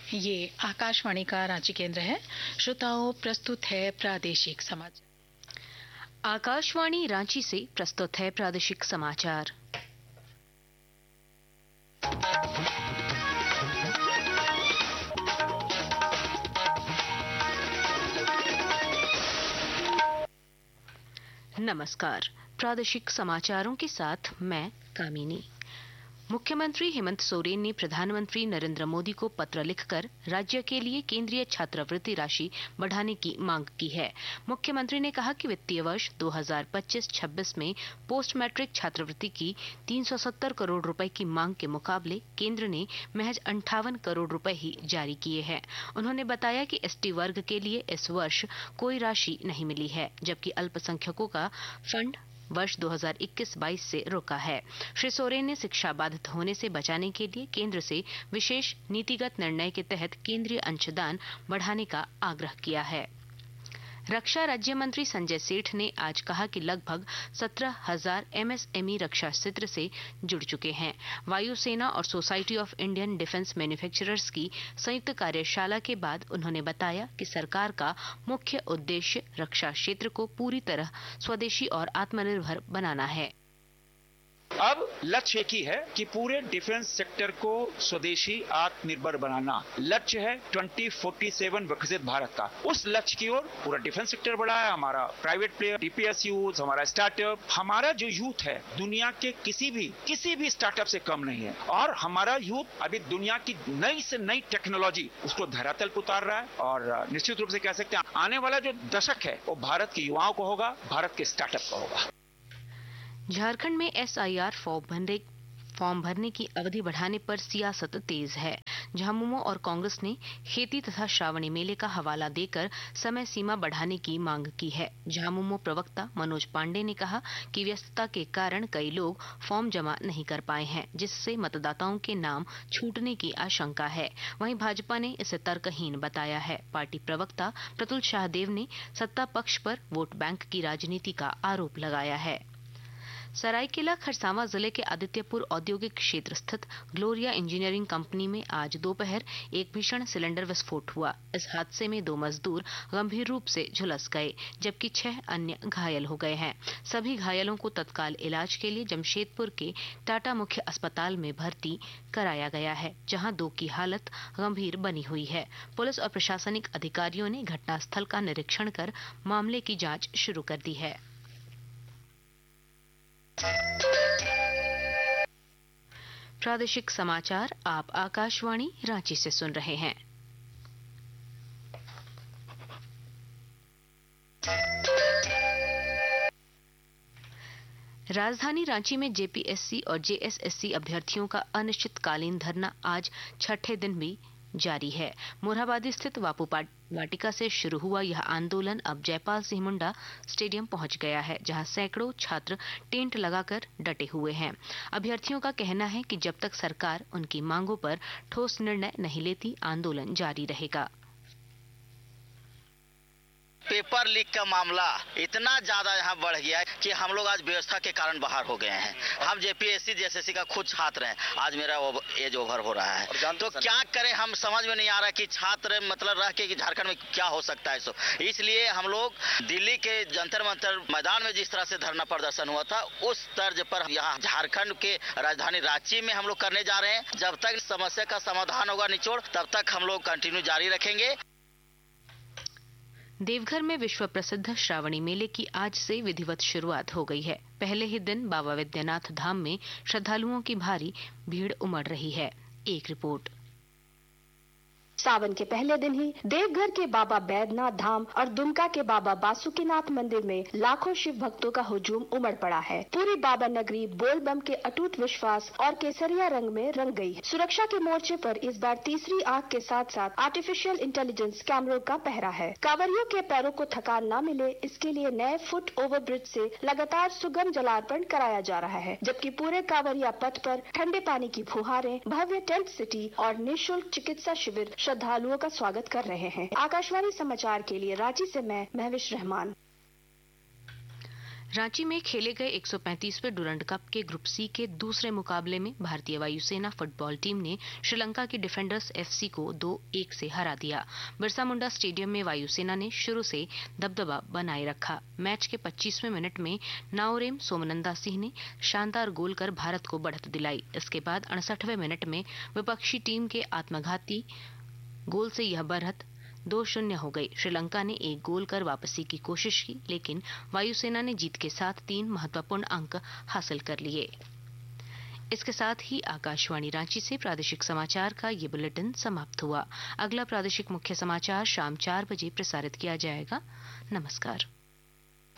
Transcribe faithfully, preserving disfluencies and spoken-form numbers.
ये आकाशवाणी का रांची केंद्र है। श्रोताओं, प्रस्तुत है प्रादेशिक समाचार। आकाशवाणी रांची से प्रस्तुत है प्रादेशिक समाचार। नमस्कार, प्रादेशिक समाचारों के साथ मैं कामिनी। मुख्यमंत्री हेमंत सोरेन ने प्रधानमंत्री नरेंद्र मोदी को पत्र लिखकर राज्य के लिए केंद्रीय छात्रवृत्ति राशि बढ़ाने की मांग की है। मुख्यमंत्री ने कहा कि वित्तीय वर्ष दो हज़ार पच्चीस छब्बीस में पोस्ट मैट्रिक छात्रवृत्ति की तीन सौ सत्तर करोड़ रुपए की मांग के मुकाबले केंद्र ने महज अंठावन करोड़ रुपए ही जारी किए हैं। उन्होंने बताया कि एसटी वर्ग के लिए इस वर्ष कोई राशि नहीं मिली है, जबकि अल्पसंख्यकों का फंड वर्ष दो हज़ार इक्कीस बाईस से रुका है। श्री सोरेन ने शिक्षा बाधित होने से बचाने के लिए केंद्र से विशेष नीतिगत निर्णय के तहत केंद्रीय अंशदान बढ़ाने का आग्रह किया है। रक्षा राज्य मंत्री संजय सेठ ने आज कहा कि लगभग सत्रह हज़ार एमएसएमई रक्षा क्षेत्र से जुड़ चुके हैं। वायुसेना और society of Indian defence manufacturers की संयुक्त कार्यशाला के बाद उन्होंने बताया कि सरकार का मुख्य उद्देश्य रक्षा क्षेत्र को पूरी तरह स्वदेशी और आत्मनिर्भर बनाना है। अब लक्ष्य एक ही है कि पूरे डिफेंस सेक्टर को स्वदेशी आत्मनिर्भर बनाना लक्ष्य है। बीस सैंतालीस विकसित भारत का, उस लक्ष्य की ओर पूरा डिफेंस सेक्टर बढ़ा है। हमारा प्राइवेट प्लेयर, डीपीएसयूज, हमारा स्टार्टअप, हमारा जो यूथ है दुनिया के किसी भी किसी भी स्टार्टअप से कम नहीं है। और हमारा यूथ अभी दुनिया की नई से नई टेक्नोलॉजी उसको धरातल पर उतार रहा है। और निश्चित रूप से कह सकते हैं आने वाला जो दशक है वो भारत के युवाओं को होगा, भारत के स्टार्टअप का होगा। झारखंड में एसआईआर फॉर्म भरने फॉर्म भरने की अवधि बढ़ाने पर सियासत तेज है। झामुमो और कांग्रेस ने खेती तथा श्रावणी मेले का हवाला देकर समय सीमा बढ़ाने की मांग की है। झामुमो प्रवक्ता मनोज पांडे ने कहा कि व्यस्तता के कारण कई लोग फॉर्म जमा नहीं कर पाए हैं, जिससे मतदाताओं के नाम छूटने की आशंका है। वहीं भाजपा ने इसे तर्कहीन बताया है। पार्टी प्रवक्ता प्रतुल शाहदेव ने सत्ता पक्ष पर वोट बैंक की राजनीति का आरोप लगाया है। सरायकेला खरसावां जिले के आदित्यपुर औद्योगिक क्षेत्र स्थित ग्लोरिया इंजीनियरिंग कंपनी में आज दोपहर एक भीषण सिलेंडर विस्फोट हुआ। इस हादसे में दो मजदूर गंभीर रूप से झुलस गए, जबकि छह अन्य घायल हो गए हैं। सभी घायलों को तत्काल इलाज के लिए जमशेदपुर के टाटा मुख्य अस्पताल में भर्ती कराया गया है, जहां दो की हालत गंभीर बनी हुई है। पुलिस और प्रशासनिक अधिकारियों ने घटनास्थल का निरीक्षण कर मामले की जांच शुरू कर दी है। प्रादेशिक समाचार आप आकाशवाणी रांची से सुन रहे हैं। राजधानी रांची में जेपीएससी और जेएसएससी अभ्यर्थियों का अनिश्चितकालीन धरना आज छठे दिन भी जारी है। मोरहाबादी स्थित बापू वाटिका से शुरू हुआ यह आंदोलन अब जयपाल सिंह मुंडा स्टेडियम पहुंच गया है, जहां सैकड़ों छात्र टेंट लगाकर डटे हुए हैं। अभ्यर्थियों का कहना है कि जब तक सरकार उनकी मांगों पर ठोस निर्णय नहीं लेती, आंदोलन जारी रहेगा। पेपर लीक का मामला इतना ज्यादा यहाँ बढ़ गया है कि हम लोग आज व्यवस्था के कारण बाहर हो गए हैं। हम जेपीएससी जेएसएससी का खुद छात्र हैं। आज मेरा एज ओवर हो रहा है, तो क्या करें, हम समझ में नहीं आ रहा कि छात्र मतलब रह के कि झारखंड में क्या हो सकता है। सो इसलिए हम लोग दिल्ली के जंतर मंतर मैदान में जिस तरह से धरना प्रदर्शन हुआ था, उस तर्ज पर यहाँ झारखंड के राजधानी रांची में हम लोग करने जा रहे हैं। जब तक समस्या का समाधान होगा निचोड़, तब तक हम लोग कंटिन्यू जारी रखेंगे। देवघर में विश्व प्रसिद्ध श्रावणी मेले की आज से विधिवत शुरुआत हो गई है। पहले ही दिन बाबा वैद्यनाथ धाम में श्रद्धालुओं की भारी भीड़ उमड़ रही है। एक रिपोर्ट। सावन के पहले दिन ही देवघर के बाबा बैद्यनाथ धाम और दुमका के बाबा बासुकीनाथ मंदिर में लाखों शिव भक्तों का हुजूम उमड़ पड़ा है। पूरी बाबा नगरी बोल बम के अटूट विश्वास और केसरिया रंग में रंग गई। सुरक्षा के मोर्चे पर इस बार तीसरी आंख के साथ साथ आर्टिफिशियल इंटेलिजेंस कैमरों का पहरा है। कांवरियों के पैरों को थकान न मिले, इसके लिए नए फुट ओवर ब्रिज से लगातार सुगम जलार्पण कराया जा रहा है, जबकि पूरे कांवरिया पथ पर ठंडे पानी की फुहारें, भव्य टेंट सिटी और निःशुल्क चिकित्सा शिविर श्रद्धालुओं का स्वागत कर रहे हैं। आकाशवाणी समाचार के लिए रांची से मैं महविश रहमान। रांची में खेले गए एक सौ पैंतीसवें डुरंड कप के ग्रुप सी के दूसरे मुकाबले में भारतीय वायुसेना फुटबॉल टीम ने श्रीलंका की डिफेंडर्स एफसी को दो एक से हरा दिया। बिरसा मुंडा स्टेडियम में वायुसेना ने शुरू से दबदबा बनाए रखा। मैच के पच्चीसवें मिनट में नाओरेम सोमनंदा सिंह ने शानदार गोल कर भारत को बढ़त दिलाई। इसके बाद अड़सठवें मिनट में विपक्षी टीम के आत्मघाती गोल से यह बढ़त दो शून्य हो गई। श्रीलंका ने एक गोल कर वापसी की कोशिश की, लेकिन वायुसेना ने जीत के साथ तीन महत्वपूर्ण अंक हासिल कर लिए। इसके साथ ही आकाशवाणी रांची से प्रादेशिक समाचार का ये बुलेटिन समाप्त हुआ। अगला प्रादेशिक मुख्य समाचार शाम चार बजे प्रसारित किया जाएगा। नमस्कार।